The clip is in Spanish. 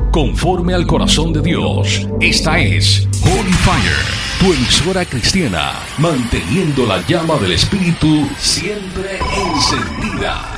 conforme al corazón de Dios. Esta es Holy Fire, tu emisora cristiana, manteniendo la llama del Espíritu siempre encendida.